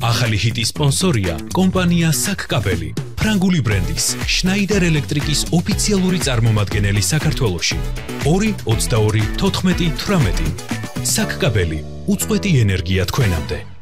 ახალი ჰიტის სპონსორია კომპანია SAC-კაბელი, ფრანგული ბრენდის Schneider Electric-ის ოფიციალური წარმომადგენელი საქართველოში. 2 22 14 18. SAC-კაბელი, უწყვეტი ენერგია თქვენამდე.